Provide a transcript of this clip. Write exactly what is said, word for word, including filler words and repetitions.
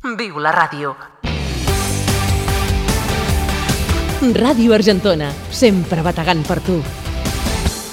Viu la ràdio. Ràdio Argentona, sempre bategant per tu.